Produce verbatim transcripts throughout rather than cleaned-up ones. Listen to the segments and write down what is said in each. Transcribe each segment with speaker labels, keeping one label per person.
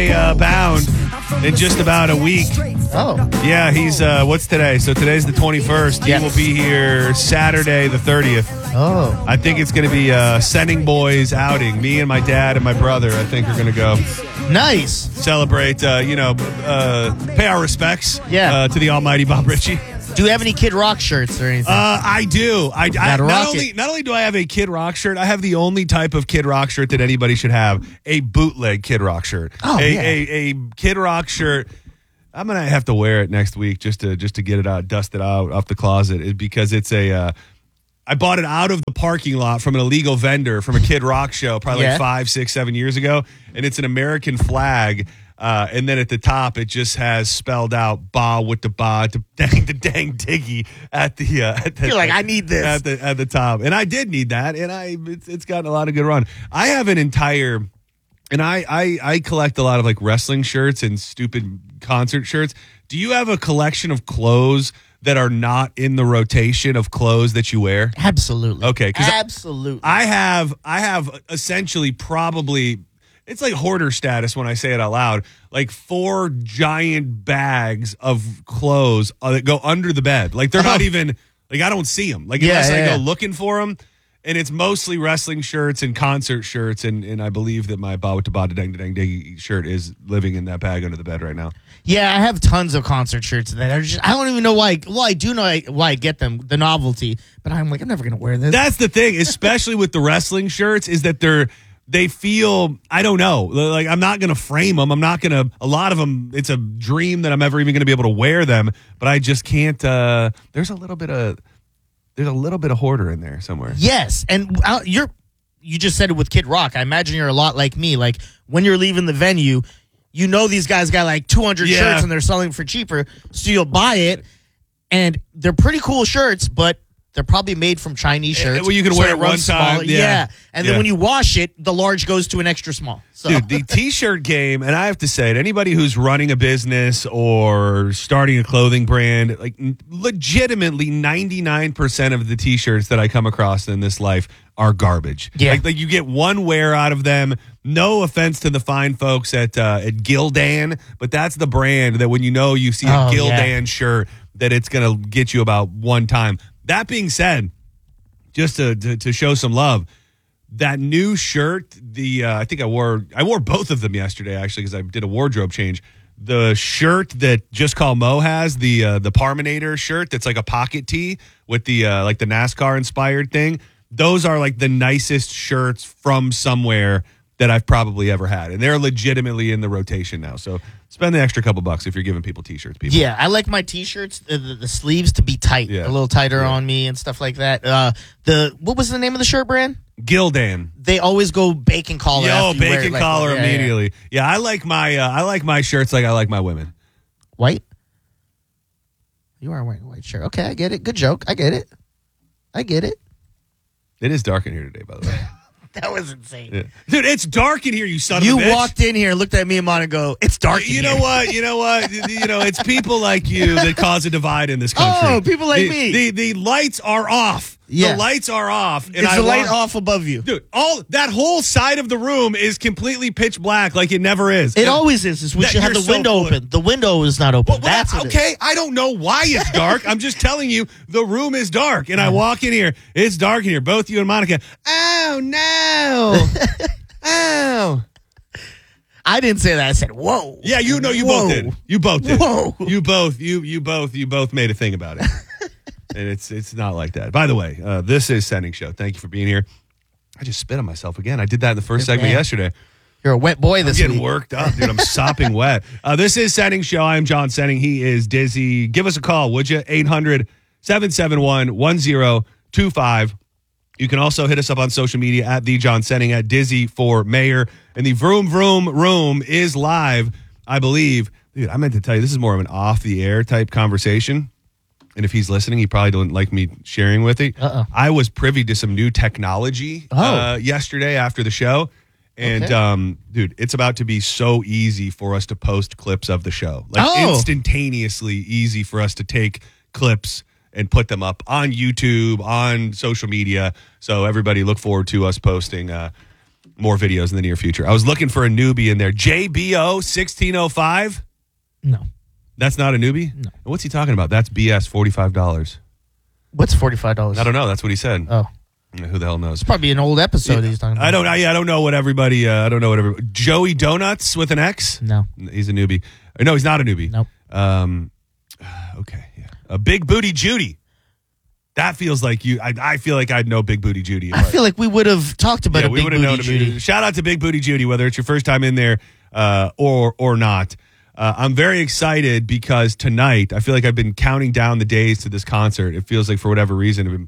Speaker 1: L A uh, bound in just about a week.
Speaker 2: Oh.
Speaker 1: Yeah, he's, uh, what's today? So today's the twenty-first.
Speaker 2: Yes.
Speaker 1: He will be here Saturday the thirtieth.
Speaker 2: Oh.
Speaker 1: I think it's going to be a Sending Boys outing. Me and my dad and my brother, I think, are going to go
Speaker 2: Nice.
Speaker 1: celebrate, uh, you know, uh, pay our respects
Speaker 2: Yeah.
Speaker 1: uh, to the almighty Bob Ritchie.
Speaker 2: Do you have any Kid Rock shirts or anything?
Speaker 1: Uh, I do. I, I
Speaker 2: Gotta
Speaker 1: not
Speaker 2: rock
Speaker 1: only
Speaker 2: it.
Speaker 1: not only do I have a Kid Rock shirt, I have the only type of Kid Rock shirt that anybody should have: a bootleg Kid Rock shirt.
Speaker 2: Oh,
Speaker 1: a,
Speaker 2: yeah.
Speaker 1: a a Kid Rock shirt. I'm gonna have to wear it next week just to just to get it out, dust it out off the closet, it, because it's a. Uh, I bought it out of the parking lot from an illegal vendor from a Kid Rock show, probably
Speaker 2: Yeah.
Speaker 1: like five, six, seven years ago, and it's an American flag. Uh, and then at the top, it just has spelled out "ba with the ba, the dang, the dang diggy" at the. Uh, at the
Speaker 2: You're like, I need this.
Speaker 1: at the at the top, and I did need that, and I it's, it's gotten a lot of good run. I have an entire, and I, I I collect a lot of like wrestling shirts and stupid concert shirts. Do you have a collection of clothes that are not in the rotation of clothes that you wear?
Speaker 2: Absolutely.
Speaker 1: Okay, 'cause I-
Speaker 2: Absolutely.
Speaker 1: I have I have essentially probably it's like hoarder status when I say it out loud. Like four giant bags of clothes uh, that go under the bed. Like they're not
Speaker 2: Oh.
Speaker 1: even like I don't see them. Like
Speaker 2: Yeah,
Speaker 1: unless I
Speaker 2: yeah,
Speaker 1: go
Speaker 2: yeah.
Speaker 1: looking for them. And it's mostly wrestling shirts and concert shirts, and, and I believe that my Ba with the Ba da Dang da Dang Dang shirt is living in that bag under the bed right now.
Speaker 2: Yeah, I have tons of concert shirts that are just, I don't even know why. Well, I do know why I get them, the novelty, but I'm like, I'm never going to wear this.
Speaker 1: That's the thing, especially with the wrestling shirts, is that they're they feel, I don't know, like I'm not going to frame them. I'm not going to, a lot of them, it's a dream that I'm ever even going to be able to wear them, but I just can't, uh, there's a little bit of, there's a little bit of hoarder in there somewhere.
Speaker 2: Yes, and uh, you're, you just said it with Kid Rock. I imagine you're a lot like me. Like when you're leaving the venue, you know these guys got like two hundred
Speaker 1: Yeah.
Speaker 2: shirts and they're selling for cheaper, so you'll buy it, and they're pretty cool shirts, but they're probably made from Chinese shirts.
Speaker 1: well, you can
Speaker 2: so
Speaker 1: wear it
Speaker 2: runs
Speaker 1: one time,
Speaker 2: smaller.
Speaker 1: yeah.
Speaker 2: And then
Speaker 1: Yeah.
Speaker 2: when you wash it, the large goes to an extra small. So.
Speaker 1: Dude, the t-shirt game, and I have to say it, anybody who's running a business or starting a clothing brand, like n- legitimately ninety-nine percent of the t-shirts that I come across in this life are garbage.
Speaker 2: Yeah.
Speaker 1: Like, like you get one wear out of them. No offense to the fine folks at uh, at Gildan, but that's the brand that when you know you see a
Speaker 2: Oh,
Speaker 1: Gildan
Speaker 2: yeah.
Speaker 1: shirt, that it's going to get you about one time. That being said, just to, to, to show some love, that new shirt, the uh, I think I wore I wore both of them yesterday actually because I did a wardrobe change. The shirt that Just Call Mo has, the uh, the Parminator shirt that's like a pocket tee with the uh, like the NASCAR inspired thing. Those are like the nicest shirts from somewhere that I've probably ever had, and they're legitimately in the rotation now. So spend the extra couple bucks if you're giving people t-shirts. People,
Speaker 2: Yeah, I like my t-shirts, the, the, the sleeves to be tight,
Speaker 1: Yeah.
Speaker 2: a little tighter
Speaker 1: Yeah.
Speaker 2: on me and stuff like that. Uh, the what was the name of the shirt brand?
Speaker 1: Gildan.
Speaker 2: They always go bacon collar.
Speaker 1: Yo,
Speaker 2: after you wear
Speaker 1: bacon
Speaker 2: it, like,
Speaker 1: collar
Speaker 2: yeah, yeah.
Speaker 1: immediately. Yeah, I like my uh, I like my shirts like I like my women.
Speaker 2: White. You are wearing a white shirt. Okay, I get it. Good joke. I get it. I get it.
Speaker 1: It is dark in here today, by the way.
Speaker 2: That was insane.
Speaker 1: Yeah. Dude, it's dark in here, you son
Speaker 2: You
Speaker 1: of a bitch.
Speaker 2: walked in here and looked at me and Mon and go, "It's dark." in
Speaker 1: You
Speaker 2: here."
Speaker 1: know what? You know what? you know, it's people like you that cause a divide in this country.
Speaker 2: Oh, people like
Speaker 1: the,
Speaker 2: me.
Speaker 1: The the lights are off.
Speaker 2: Yeah.
Speaker 1: The lights are off. And
Speaker 2: Is
Speaker 1: I
Speaker 2: the light
Speaker 1: walk-
Speaker 2: off above you?
Speaker 1: Dude, all that whole side of the room is completely pitch black, like it never is.
Speaker 2: It
Speaker 1: And-
Speaker 2: always is. It's we
Speaker 1: That-
Speaker 2: should have
Speaker 1: you're
Speaker 2: the
Speaker 1: so
Speaker 2: window
Speaker 1: full of-
Speaker 2: open. The window is not open.
Speaker 1: Well, well,
Speaker 2: That's what it is.
Speaker 1: okay. I don't know why it's dark. I'm just telling you, the room is dark, and I walk in here. It's dark in here. Both you and Monica. Oh no! Oh.
Speaker 2: I didn't say that. I said, "Whoa."
Speaker 1: Yeah, you know, you
Speaker 2: Whoa.
Speaker 1: both did. You both did.
Speaker 2: Whoa.
Speaker 1: You both, you you both, you both made a thing about it, and it's it's not like that. By the way, uh, this is Sending Show. Thank you for being here. I just spit on myself again. I did that in the first
Speaker 2: Good
Speaker 1: segment
Speaker 2: man.
Speaker 1: yesterday.
Speaker 2: You're a wet boy
Speaker 1: I'm
Speaker 2: this
Speaker 1: getting
Speaker 2: week.
Speaker 1: worked up, dude. I'm sopping wet. Uh, this is Sending Show. I'm John Sending. He is Dizzy. Give us a call, would you? eight hundred, seven seven one, one zero two five. You can also hit us up on social media at the John Sending, at Dizzy for Mayor. And the Vroom Vroom Room is live, I believe. Dude, I meant to tell you, this is more of an off-the-air type conversation. And if he's listening, he probably don't like me sharing with it.
Speaker 2: Uh-oh.
Speaker 1: I was privy to some new technology
Speaker 2: Oh.
Speaker 1: uh, yesterday after the show. And,
Speaker 2: Okay.
Speaker 1: um, dude, it's about to be so easy for us to post clips of the show. Like,
Speaker 2: Oh.
Speaker 1: instantaneously easy for us to take clips and put them up on YouTube, on social media. So everybody look forward to us posting uh, more videos in the near future. I was looking for a newbie in there. J B O sixteen oh five?
Speaker 2: No.
Speaker 1: That's not a newbie?
Speaker 2: No.
Speaker 1: What's he talking about? That's B S, forty-five dollars.
Speaker 2: What's forty-five dollars?
Speaker 1: I don't know. That's what he said.
Speaker 2: Oh.
Speaker 1: Who the hell knows?
Speaker 2: It's probably an old episode
Speaker 1: Yeah,
Speaker 2: he's talking about.
Speaker 1: I don't. I, I don't know what everybody. Uh, I don't know what everybody. Joey Donuts with an X.
Speaker 2: No.
Speaker 1: He's a newbie. Or no, he's not a newbie.
Speaker 2: Nope.
Speaker 1: Um. Okay. Yeah. A Big Booty Judy. That feels like you. I, I feel like I'd know Big Booty Judy.
Speaker 2: I feel like we would have talked about
Speaker 1: yeah,
Speaker 2: a
Speaker 1: we
Speaker 2: Big
Speaker 1: would have
Speaker 2: Booty
Speaker 1: known.
Speaker 2: Judy.
Speaker 1: Shout out to Big Booty Judy, whether it's your first time in there uh, or or not. Uh, I'm very excited because tonight I feel like I've been counting down the days to this concert. It feels like for whatever reason, I've been,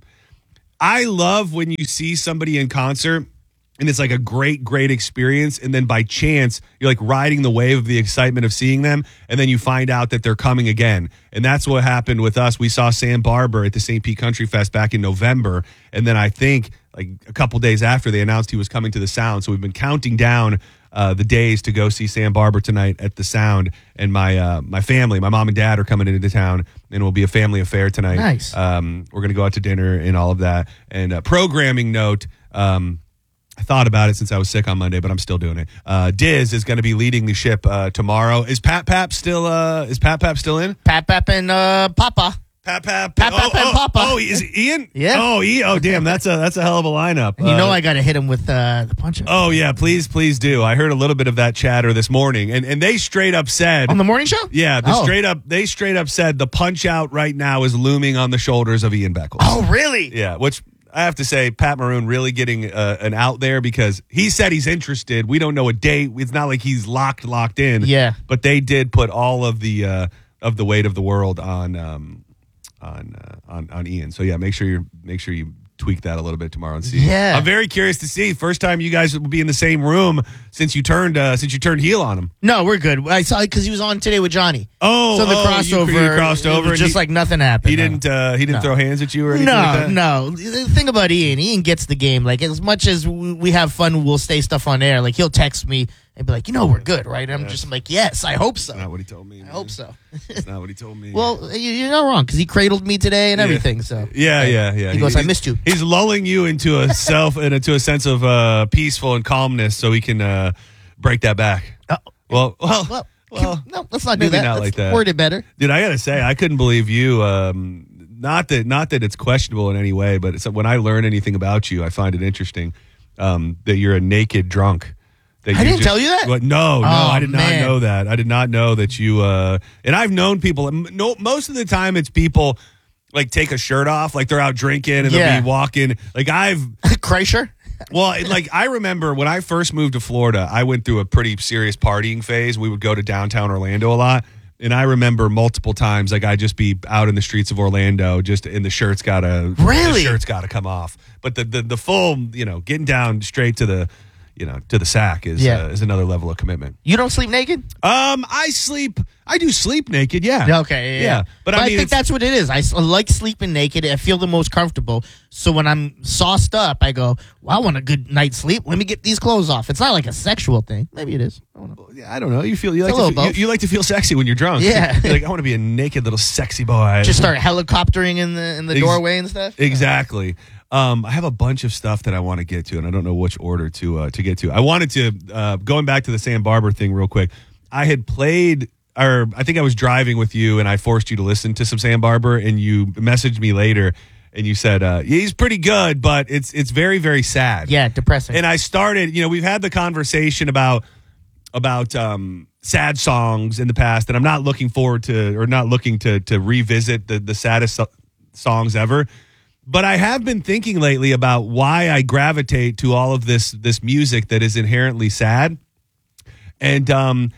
Speaker 1: I love when you see somebody in concert and it's like a great, great experience. And then by chance, you're like riding the wave of the excitement of seeing them. And then you find out that they're coming again. And that's what happened with us. We saw Sam Barber at the Saint Pete Country Fest back in November. And then I think like a couple days after they announced he was coming to the Sound. So we've been counting down uh, the days to go see Sam Barber tonight at the Sound. And my uh, my family, my mom and dad are coming into town, and it will be a family affair tonight.
Speaker 2: Nice.
Speaker 1: Um, we're going to go out to dinner and all of that. And uh, programming note, um, I thought about it since I was sick on Monday, but I'm still doing it. Uh, Diz is going to be leading the ship uh, tomorrow. Is Pat Pap still? Uh, is Pat Pap still in?
Speaker 2: Pat Pap and uh, Papa.
Speaker 1: Pat Pap.
Speaker 2: Pat
Speaker 1: oh,
Speaker 2: Pap and
Speaker 1: oh,
Speaker 2: Papa.
Speaker 1: Oh, is it Ian?
Speaker 2: Yeah.
Speaker 1: Oh, e- oh, damn. That's a that's a hell of a lineup.
Speaker 2: And you know
Speaker 1: Uh,
Speaker 2: I got to hit him with uh, the punch.
Speaker 1: Oh yeah, please, please do. I heard a little bit of that chatter this morning, and and they straight up said
Speaker 2: On the morning show?
Speaker 1: Yeah, the
Speaker 2: Oh.
Speaker 1: straight up they straight up said the punch out right now is looming on the shoulders of Ian Beckles.
Speaker 2: Oh, really?
Speaker 1: Yeah, which I have to say, Pat Maroon really getting uh, an out there because he said he's interested. We don't know a date. It's not like he's locked locked in.
Speaker 2: Yeah.
Speaker 1: but they did put all of the uh, of the weight of the world on um, on uh, on on Ian. So yeah, make sure you make sure you tweak that a little bit tomorrow and see.
Speaker 2: Yeah.
Speaker 1: I'm very curious to see. First time you guys will be in the same room since you turned uh, since you turned heel on him.
Speaker 2: No, we're good. I saw it because he was on Today with Johnny.
Speaker 1: Oh,
Speaker 2: so the
Speaker 1: oh,
Speaker 2: crossover,
Speaker 1: you, you crossed
Speaker 2: it was
Speaker 1: over, and
Speaker 2: just
Speaker 1: he-
Speaker 2: like nothing happened.
Speaker 1: He
Speaker 2: no.
Speaker 1: didn't. Uh, he didn't
Speaker 2: No.
Speaker 1: throw hands at you or anything
Speaker 2: No,
Speaker 1: like that?
Speaker 2: no. The thing about Ian, Ian gets the game. Like, as much as we we have fun, we'll stay stuff on air. Like, he'll text me and be like, you know, we're good, right? And I'm just like, yes, I hope so.
Speaker 1: That's not what he told me.
Speaker 2: I hope so.
Speaker 1: That's not what he told me.
Speaker 2: Well, you- you're not wrong because he cradled me today and everything. So
Speaker 1: Yeah, yeah, yeah.
Speaker 2: He goes, I
Speaker 1: he's-
Speaker 2: missed you.
Speaker 1: He's lulling you into a self and into a sense of uh, peaceful and calmness, so he can uh, break that back.
Speaker 2: Uh,
Speaker 1: Well, well,
Speaker 2: well,
Speaker 1: well.
Speaker 2: no, let's not do
Speaker 1: maybe
Speaker 2: that.
Speaker 1: not
Speaker 2: Let's
Speaker 1: like that.
Speaker 2: word it better.
Speaker 1: Dude, I gotta say, I couldn't believe you. Um, not that, not that it's questionable in any way, but it's, when I learn anything about you, I find it interesting um, that you're a naked drunk. That
Speaker 2: I didn't tell you that?
Speaker 1: What, no, no,
Speaker 2: Oh,
Speaker 1: I did
Speaker 2: man.
Speaker 1: not know that. I did not know that you. Uh, and I've known people. m- No, most of the time, it's people like take a shirt off, like they're out drinking and
Speaker 2: Yeah.
Speaker 1: they'll be walking. Like I've
Speaker 2: Kreischer?
Speaker 1: well, it- like I remember when I first moved to Florida, I went through a pretty serious partying phase. We would go to downtown Orlando a lot. And I remember multiple times, like I'd just be out in the streets of Orlando, just and the shirt's gotta,
Speaker 2: Really?
Speaker 1: the shirt's gotta come off. But the the, the full, you know, getting down straight to the, you know, to the sack is
Speaker 2: Yeah.
Speaker 1: uh, is another level of commitment.
Speaker 2: You don't sleep naked?
Speaker 1: Um, I sleep, I do sleep naked, yeah,
Speaker 2: Okay, yeah.
Speaker 1: yeah. But,
Speaker 2: But,
Speaker 1: I
Speaker 2: I,
Speaker 1: mean,
Speaker 2: think
Speaker 1: it's-
Speaker 2: that's what it is. I, s- I like sleeping naked. I feel the most comfortable. So when I'm sauced up, I go, well, I want a good night's sleep. Let me get these clothes off. It's not like a sexual thing. Maybe it is. I don't know.
Speaker 1: Yeah, I don't know. You feel you
Speaker 2: It's
Speaker 1: like
Speaker 2: a
Speaker 1: to
Speaker 2: little
Speaker 1: feel, you,
Speaker 2: both.
Speaker 1: you like to feel sexy when you're drunk.
Speaker 2: Yeah.
Speaker 1: You're like I want to be a naked little sexy boy.
Speaker 2: Just start helicoptering in the in the
Speaker 1: Ex-
Speaker 2: doorway and stuff.
Speaker 1: Exactly. Um, I have a bunch of stuff that I want to get to, and I don't know which order to uh, to get to. I wanted to uh, going back to the Sam Barber thing real quick. I had played, or I think I was driving with you, and I forced you to listen to some Sam Barber, and you messaged me later, and you said uh, he's pretty good, but it's it's very very sad.
Speaker 2: Yeah, depressing.
Speaker 1: And I started, you know, we've had the conversation about about um, sad songs in the past, and I'm not looking forward to or not looking to to revisit the the saddest so- songs ever. But I have been thinking lately about why I gravitate to all of this this music that is inherently sad. And um,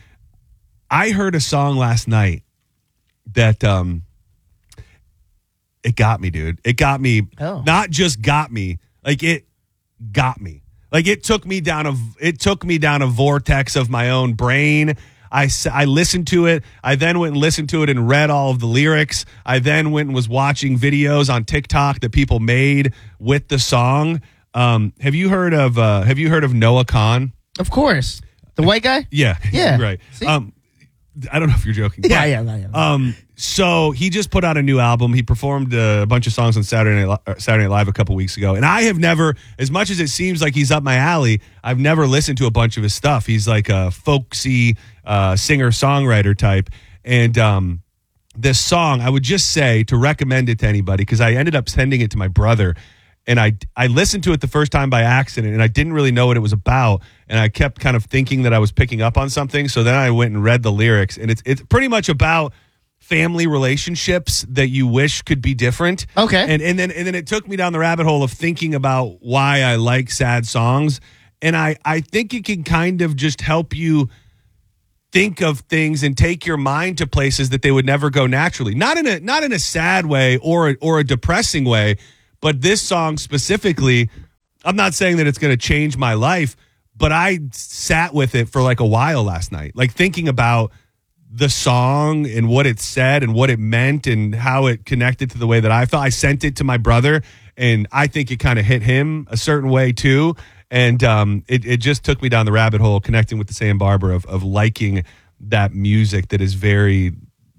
Speaker 1: I heard a song last night that um, it got me, dude. It got me.
Speaker 2: Oh.
Speaker 1: Not just got me, like it got me. Like it took me down a it took me down a vortex of my own brain. I, s- I listened to it. I then went and listened to it and read all of the lyrics. I then went and was watching videos on TikTok that people made with the song. Um, have you heard of uh, Have you heard of Noah Khan?
Speaker 2: of course. The white guy?
Speaker 1: Yeah,
Speaker 2: Yeah.
Speaker 1: right.
Speaker 2: See?
Speaker 1: Um, I don't know if you're joking.
Speaker 2: Yeah,
Speaker 1: but,
Speaker 2: yeah, yeah, yeah.
Speaker 1: Um, so he just put out a new album. He performed uh, a bunch of songs on Saturday Night, Li- Saturday Night Live a couple weeks ago. And I have never, as much as it seems like he's up my alley, I've never listened to a bunch of his stuff. He's like a folksy uh, singer-songwriter type. And um, this song, I would just say to recommend it to anybody, because I ended up sending it to my brother. And I, I listened to it the first time by accident, and I didn't really know what it was about. And I kept kind of thinking that I was picking up on something. So then I went and read the lyrics. And it's it's pretty much about family relationships that you wish could be different.
Speaker 2: Okay.
Speaker 1: And and then and then it took me down the rabbit hole of thinking about why I like sad songs. And I, I think it can kind of just help you think of things and take your mind to places that they would never go naturally. Not in a not in a sad way or a, or a depressing way. But this song specifically, I'm not saying that it's going to change my life, but I sat with it for like a while last night, like thinking about the song and what it said and what it meant and how it connected to the way that I felt. I sent it to my brother, and I think it kind of hit him a certain way too. And um, it, it just took me down the rabbit hole, connecting with the Sam Barber of, of liking that music that is very...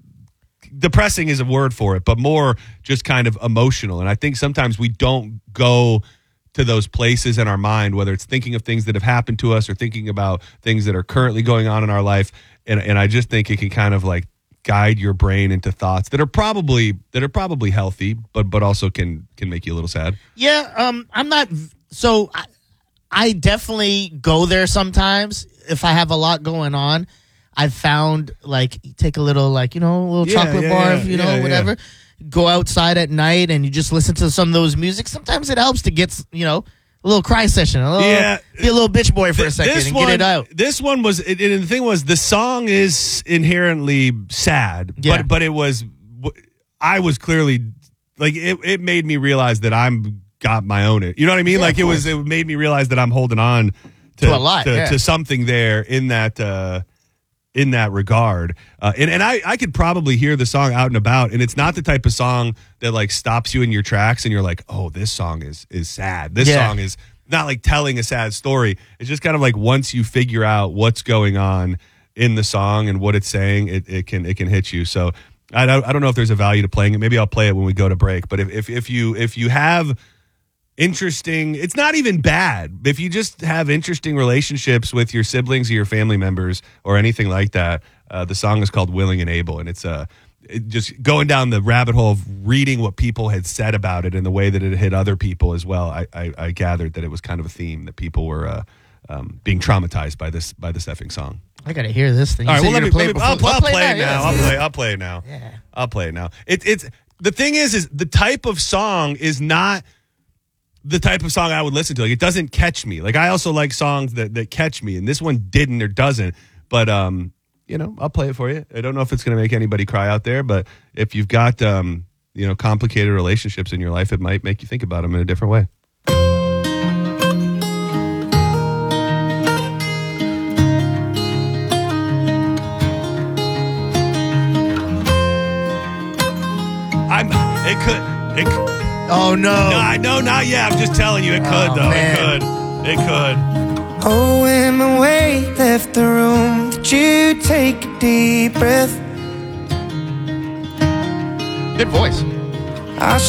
Speaker 1: depressing is a word for it, but more just kind of emotional. And I think sometimes we don't go to those places in our mind, whether it's thinking of things that have happened to us or thinking about things that are currently going on in our life. And and I just think it can kind of like guide your brain into thoughts that are probably that are probably healthy, but but also can can make you a little sad.
Speaker 2: Yeah, um, I'm not. So I, I definitely go there sometimes if I have a lot going on. I've found, like, you take a little, like, you know, a little
Speaker 1: Yeah,
Speaker 2: chocolate
Speaker 1: yeah,
Speaker 2: bar,
Speaker 1: yeah,
Speaker 2: you know,
Speaker 1: yeah,
Speaker 2: whatever.
Speaker 1: yeah.
Speaker 2: Go outside at night and you just listen to some of those music. Sometimes it helps to get, you know, a little cry session. A little,
Speaker 1: Yeah.
Speaker 2: be a little bitch boy for a
Speaker 1: Th-
Speaker 2: second
Speaker 1: this
Speaker 2: and
Speaker 1: one,
Speaker 2: get it out.
Speaker 1: This one was, it, and the thing was, the song is inherently sad,
Speaker 2: Yeah.
Speaker 1: but but it was, I was clearly, like, it, it made me realize that I'm got my own it. You know what I mean?
Speaker 2: Yeah,
Speaker 1: like,
Speaker 2: of
Speaker 1: it was, it made me realize that I'm holding on to,
Speaker 2: To a lot,
Speaker 1: to,
Speaker 2: yeah.
Speaker 1: to something there in that, uh, in that regard. Uh, and, and I, I could probably hear the song out and about, and it's not the type of song that like stops you in your tracks and you're like, oh, this song is, is sad. This
Speaker 2: Yeah.
Speaker 1: song is not like telling a sad story. It's just kind of like once you figure out what's going on in the song and what it's saying, it, it can, it can hit you. So I don't, I don't know if there's a value to playing it. Maybe I'll play it when we go to break. But if, if, if you, if you have interesting, it's not even bad. If you just have interesting relationships with your siblings or your family members or anything like that, uh, the song is called Willing and Able. And it's uh, it just going down the rabbit hole of reading what people had said about it and the way that it hit other people as well. I, I, I gathered that it was kind of a theme that people were uh, um, being traumatized by this by this effing song.
Speaker 2: I got to hear this thing. You
Speaker 1: All right,
Speaker 2: said
Speaker 1: well, let
Speaker 2: you're
Speaker 1: me,
Speaker 2: gonna
Speaker 1: let me
Speaker 2: play
Speaker 1: I'll,
Speaker 2: before-
Speaker 1: I'll play it
Speaker 2: yeah.
Speaker 1: now. I'll play, I'll play it now.
Speaker 2: Yeah.
Speaker 1: I'll play it now. It, it's the thing is, is the type of song is not the type of song I would listen to. Like, it doesn't catch me. Like, I also like songs that, that catch me, and this one didn't or doesn't. But, um, you know, I'll play it for you. I don't know if it's going to make anybody cry out there, but if you've got, um, you know, complicated relationships in your life, it might make you think about them in a different way. I'm, it could, it could.
Speaker 2: Oh, no.
Speaker 1: No, I know, not yet. I'm just telling you, it could,
Speaker 2: Oh,
Speaker 1: though.
Speaker 2: man.
Speaker 1: It could. It could.
Speaker 3: Oh, when my weight left the room, did you take a deep breath?
Speaker 2: Good voice.
Speaker 3: I